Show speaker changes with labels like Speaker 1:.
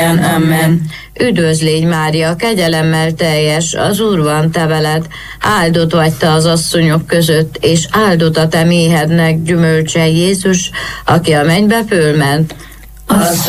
Speaker 1: Amen. Üdvözl légy, Mária, kegyelemmel teljes, az Úr van te veled, áldott vagy te az asszonyok között, és áldott a te méhednek gyümölcse, Jézus, aki a mennybe fölment.
Speaker 2: Azt